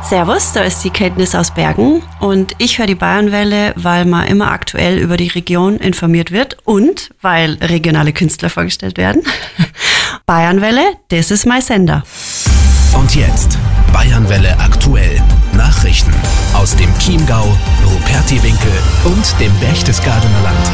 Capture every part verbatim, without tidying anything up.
Servus, da ist die Kenntnis aus Bergen und ich höre die Bayernwelle, weil man immer aktuell über die Region informiert wird und weil regionale Künstler vorgestellt werden. Bayernwelle, das ist mein Sender. Und jetzt Bayernwelle aktuell. Nachrichten aus dem Chiemgau, Rupertiwinkel und dem Berchtesgadener Land.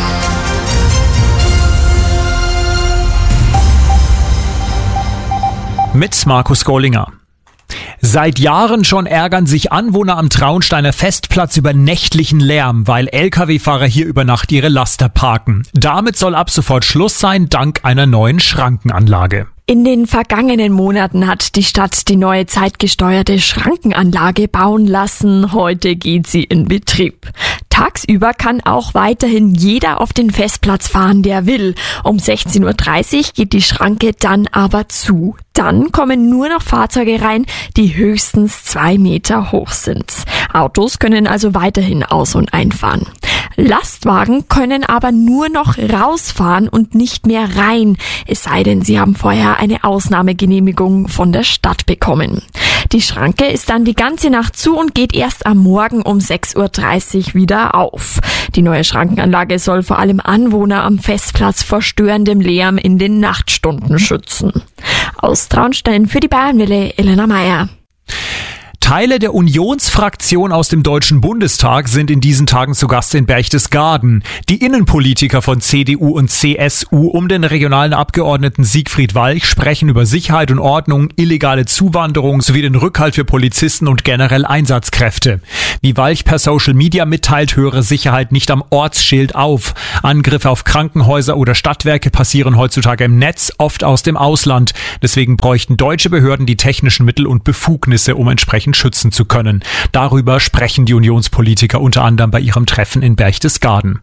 Mit Markus Gollinger. Seit Jahren schon ärgern sich Anwohner am Traunsteiner Festplatz über nächtlichen Lärm, weil L K W-Fahrer hier über Nacht ihre Laster parken. Damit soll ab sofort Schluss sein, dank einer neuen Schrankenanlage. In den vergangenen Monaten hat die Stadt die neue zeitgesteuerte Schrankenanlage bauen lassen. Heute geht sie in Betrieb. Tagsüber kann auch weiterhin jeder auf den Festplatz fahren, der will. Um sechzehn Uhr dreißig geht die Schranke dann aber zu. Dann kommen nur noch Fahrzeuge rein, die höchstens zwei Meter hoch sind. Autos können also weiterhin aus- und einfahren. Lastwagen können aber nur noch rausfahren und nicht mehr rein, es sei denn, sie haben vorher eine Ausnahmegenehmigung von der Stadt bekommen. Die Schranke ist dann die ganze Nacht zu und geht erst am Morgen um sechs Uhr dreißig wieder auf. Die neue Schrankenanlage soll vor allem Anwohner am Festplatz vor störendem Lärm in den Nachtstunden schützen. Aus Traunstein für die Bayernwelle, Elena Meyer. Teile der Unionsfraktion aus dem Deutschen Bundestag sind in diesen Tagen zu Gast in Berchtesgaden. Die Innenpolitiker von C D U und C S U um den regionalen Abgeordneten Siegfried Walch sprechen über Sicherheit und Ordnung, illegale Zuwanderung sowie den Rückhalt für Polizisten und generell Einsatzkräfte. Wie Walch per Social Media mitteilt, höre Sicherheit nicht am Ortsschild auf. Angriffe auf Krankenhäuser oder Stadtwerke passieren heutzutage im Netz, oft aus dem Ausland. Deswegen bräuchten deutsche Behörden die technischen Mittel und Befugnisse, um entsprechend schützen zu können. Darüber sprechen die Unionspolitiker unter anderem bei ihrem Treffen in Berchtesgaden.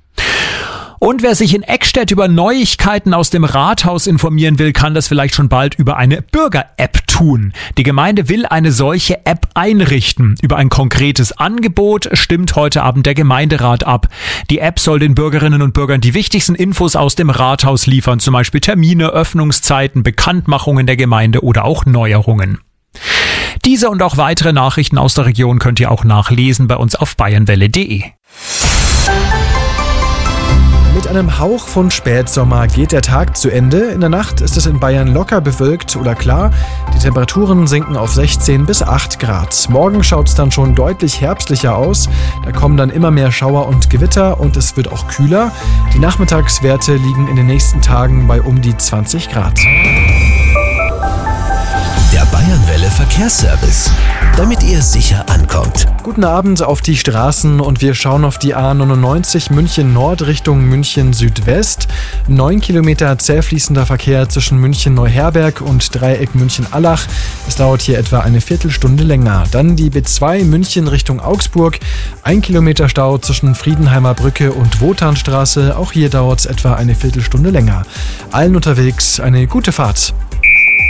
Und wer sich in Eckstedt über Neuigkeiten aus dem Rathaus informieren will, kann das vielleicht schon bald über eine Bürger-App tun. Die Gemeinde will eine solche App einrichten. Über ein konkretes Angebot stimmt heute Abend der Gemeinderat ab. Die App soll den Bürgerinnen und Bürgern die wichtigsten Infos aus dem Rathaus liefern, zum Beispiel Termine, Öffnungszeiten, Bekanntmachungen der Gemeinde oder auch Neuerungen. Diese und auch weitere Nachrichten aus der Region könnt ihr auch nachlesen bei uns auf bayernwelle punkt de. Mit einem Hauch von Spätsommer geht der Tag zu Ende. In der Nacht ist es in Bayern locker bewölkt oder klar. Die Temperaturen sinken auf sechzehn bis acht Grad. Morgen schaut es dann schon deutlich herbstlicher aus. Da kommen dann immer mehr Schauer und Gewitter und es wird auch kühler. Die Nachmittagswerte liegen in den nächsten Tagen bei um die zwanzig Grad. Der Bayernwelle Verkehrsservice, damit ihr sicher ankommt. Guten Abend auf die Straßen und wir schauen auf die A neunundneunzig München Nord Richtung München Südwest. Neun Kilometer zäh fließender Verkehr zwischen München Neuherberg und Dreieck München-Allach. Es dauert hier etwa eine Viertelstunde länger. Dann die B zwei München Richtung Augsburg. Ein Kilometer Stau zwischen Friedenheimer Brücke und Wotanstraße. Auch hier dauert es etwa eine Viertelstunde länger. Allen unterwegs eine gute Fahrt.